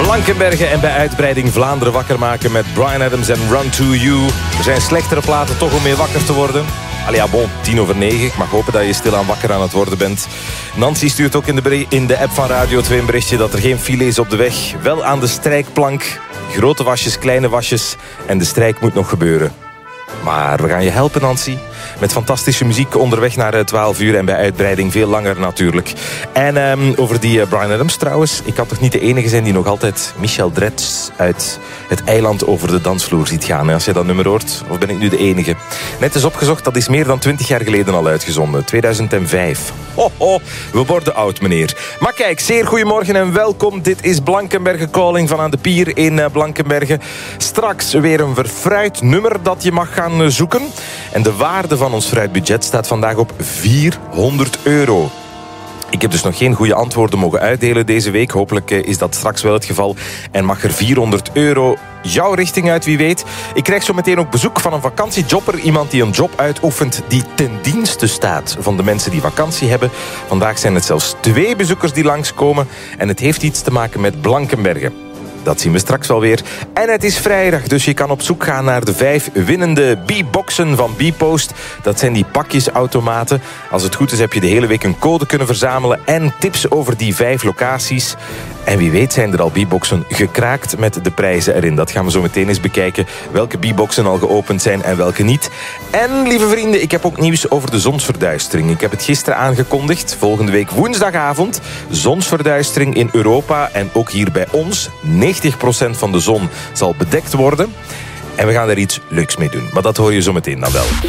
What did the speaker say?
Blankenberge en bij uitbreiding Vlaanderen wakker maken met Bryan Adams en Run To You. Er zijn slechtere platen toch om mee wakker te worden. Allee, ja, bon, 9:10. Ik mag hopen dat je stilaan wakker aan het worden bent. Nancy stuurt ook in de app van Radio 2 een berichtje dat er geen file is op de weg. Wel aan de strijkplank. Grote wasjes, kleine wasjes. En de strijk moet nog gebeuren. Maar we gaan je helpen, Nancy. Met fantastische muziek onderweg naar 12 uur en bij uitbreiding veel langer natuurlijk. En over die Bryan Adams trouwens. Ik kan toch niet de enige zijn die nog altijd Michel Dretz uit Het eiland over de dansvloer ziet gaan. Als je dat nummer hoort, of ben ik nu de enige? Net is opgezocht, dat is meer dan 20 jaar geleden al uitgezonden. 2005. Ho, ho, we worden oud, meneer. Maar kijk, zeer goedemorgen en welkom. Dit is Blankenberge Calling van aan de Pier in Blankenberge. Straks weer een verfruit nummer dat je mag gaan zoeken. En de waarde van ons fruitbudget staat vandaag op €400. Ik heb dus nog geen goede antwoorden mogen uitdelen deze week. Hopelijk is dat straks wel het geval. En mag er €400 jouw richting uit, wie weet. Ik krijg zo meteen ook bezoek van een vakantiejobber. Iemand die een job uitoefent die ten dienste staat van de mensen die vakantie hebben. Vandaag zijn het zelfs 2 bezoekers die langskomen. En het heeft iets te maken met Blankenberge. Dat zien we straks wel weer. En het is vrijdag, dus je kan op zoek gaan naar de 5 winnende B-boxen van B-Post. Dat zijn die pakjesautomaten. Als het goed is heb je de hele week een code kunnen verzamelen en tips over die 5 locaties. En wie weet zijn er al B-boxen gekraakt met de prijzen erin. Dat gaan we zo meteen eens bekijken. Welke B-boxen al geopend zijn en welke niet. En lieve vrienden, ik heb ook nieuws over de zonsverduistering. Ik heb het gisteren aangekondigd. Volgende week woensdagavond. Zonsverduistering in Europa en ook hier bij ons. 90% van de zon zal bedekt worden. En we gaan er iets leuks mee doen. Maar dat hoor je zo meteen dan wel.